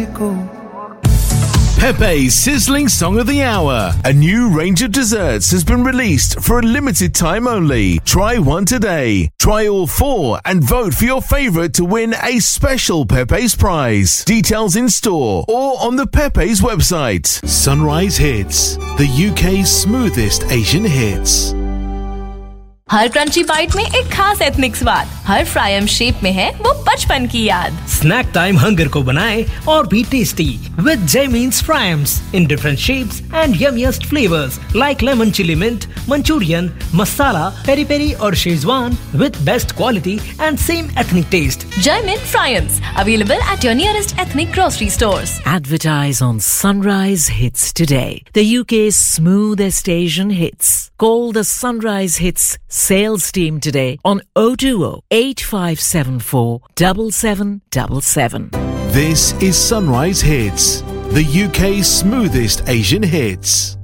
Pepe's Sizzling Song of the Hour. A new range of desserts has been released for a limited time only. Try one today. Try all 4 and vote for your favourite to win a special Pepe's prize. Details in store or on the Pepe's website. Sunrise Hits, the UK's smoothest Asian hits. Her crunchy bite में एक खास ethnic स्वाद, हर fryum shape में है वो बचपन की याद। स्नैक टाइम हंगर को बनाए और भी tasty with Jaimin's Fryams in different shapes and yummiest flavors like lemon chili mint, Manchurian, masala, peri peri और Szechuan with best quality and same ethnic taste. Jaimin Fryams available at your nearest ethnic grocery stores. Advertise on Sunrise Hits today. The UK's smoothest Asian hits. Call the Sunrise Hits sales team today on 020 8574 7777. This is Sunrise Hits, the UK's smoothest Asian hits.